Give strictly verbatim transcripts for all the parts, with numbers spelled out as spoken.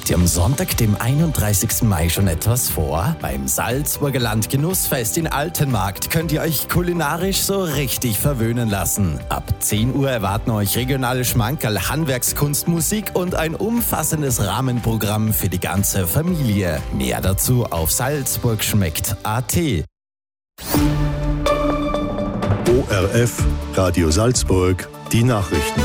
Habt ihr am Sonntag, dem einunddreißigsten Mai, schon etwas vor? Beim Salzburger Landgenussfest in Altenmarkt könnt ihr euch kulinarisch so richtig verwöhnen lassen. Ab zehn Uhr erwarten euch regionale Schmankerl, Handwerkskunst, Musik und ein umfassendes Rahmenprogramm für die ganze Familie. Mehr dazu auf salzburgschmeckt punkt a t. O R F, Radio Salzburg, die Nachrichten.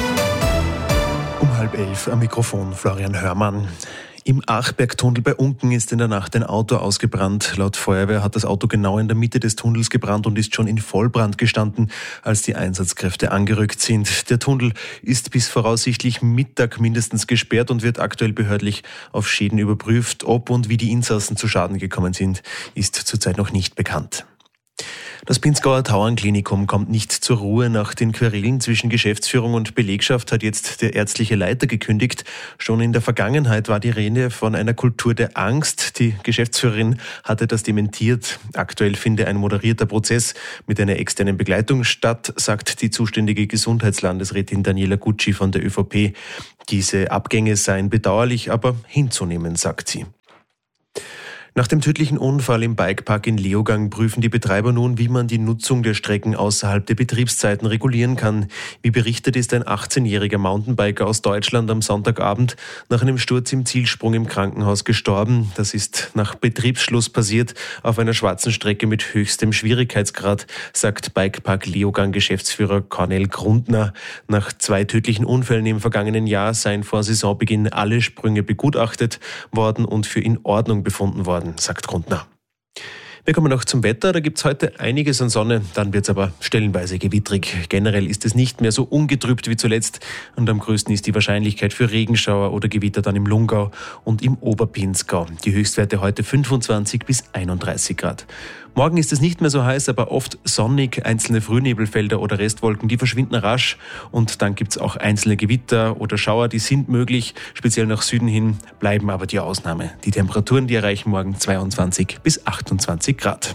Um halb elf am Mikrofon Florian Hörmann. Im Achbergtunnel bei Unken ist in der Nacht ein Auto ausgebrannt. Laut Feuerwehr hat das Auto genau in der Mitte des Tunnels gebrannt und ist schon in Vollbrand gestanden, als die Einsatzkräfte angerückt sind. Der Tunnel ist bis voraussichtlich Mittag mindestens gesperrt und wird aktuell behördlich auf Schäden überprüft. Ob und wie die Insassen zu Schaden gekommen sind, ist zurzeit noch nicht bekannt. Das Pinzgauer Tauernklinikum kommt nicht zur Ruhe. Nach den Querelen zwischen Geschäftsführung und Belegschaft hat jetzt der ärztliche Leiter gekündigt. Schon in der Vergangenheit war die Rede von einer Kultur der Angst. Die Geschäftsführerin hatte das dementiert. Aktuell finde ein moderierter Prozess mit einer externen Begleitung statt, sagt die zuständige Gesundheitslandesrätin Daniela Gucci von der ÖVP. Diese Abgänge seien bedauerlich, aber hinzunehmen, sagt sie. Nach dem tödlichen Unfall im Bikepark in Leogang prüfen die Betreiber nun, wie man die Nutzung der Strecken außerhalb der Betriebszeiten regulieren kann. Wie berichtet, ist ein achtzehnjähriger Mountainbiker aus Deutschland am Sonntagabend nach einem Sturz im Zielsprung im Krankenhaus gestorben. Das ist nach Betriebsschluss passiert auf einer schwarzen Strecke mit höchstem Schwierigkeitsgrad, sagt Bikepark Leogang Geschäftsführer Cornel Grundner. Nach zwei tödlichen Unfällen im vergangenen Jahr seien vor Saisonbeginn alle Sprünge begutachtet worden und für in Ordnung befunden worden, sagt Grundner. Wir kommen noch zum Wetter. Da gibt es heute einiges an Sonne, dann wird es aber stellenweise gewittrig. Generell ist es nicht mehr so ungetrübt wie zuletzt und am größten ist die Wahrscheinlichkeit für Regenschauer oder Gewitter dann im Lungau und im Oberpinzgau. Die Höchstwerte heute fünfundzwanzig bis einunddreißig Grad. Morgen ist es nicht mehr so heiß, aber oft sonnig. Einzelne Frühnebelfelder oder Restwolken, die verschwinden rasch. Und dann gibt es auch einzelne Gewitter oder Schauer, die sind möglich. Speziell nach Süden hin bleiben aber die Ausnahme. Die Temperaturen, die erreichen morgen zweiundzwanzig bis achtundzwanzig Grad.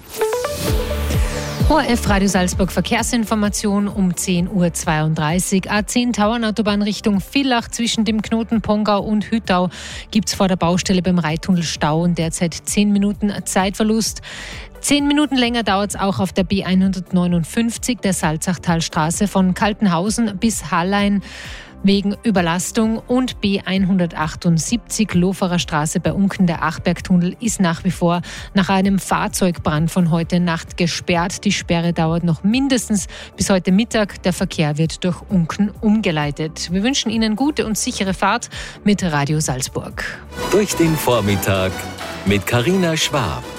O R F Radio Salzburg Verkehrsinformation um zehn Uhr zweiunddreißig. A zehn Tauernautobahn Richtung Villach zwischen dem Knoten Pongau und Hüttau gibt es vor der Baustelle beim Reittunnel Stau und derzeit zehn Minuten Zeitverlust. Zehn Minuten länger dauert es auch auf der B hundertneunundfünfzig, der Salzachtalstraße von Kaltenhausen bis Hallein wegen Überlastung, und B hundertachtundsiebzig Loferer Straße bei Unken. Der Achbergtunnel ist nach wie vor nach einem Fahrzeugbrand von heute Nacht gesperrt. Die Sperre dauert noch mindestens bis heute Mittag. Der Verkehr wird durch Unken umgeleitet. Wir wünschen Ihnen gute und sichere Fahrt mit Radio Salzburg. Durch den Vormittag mit Carina Schwab.